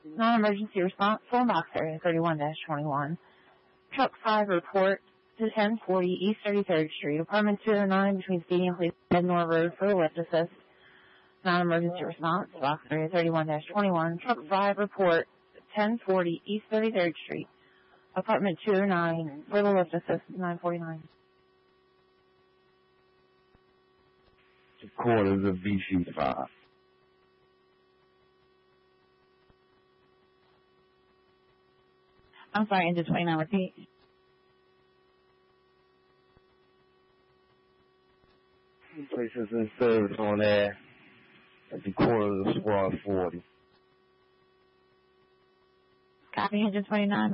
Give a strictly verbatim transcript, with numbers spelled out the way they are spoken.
Non-emergency response, phone box area thirty-one dash twenty-one. Truck five report to ten forty East thirty-third Street, apartment two oh nine between Stadium and Police Ednor Road for a lift assist. Non-emergency response, box area thirty-one dash twenty-one. Truck five report ten forty East thirty-third Street, apartment two oh nine for the lift assist, nine forty-nine. Quarters of V C five. I'm sorry, engine twenty-nine, repeat. Places in service on there at the quarters of squad forty. Copy, engine twenty-nine.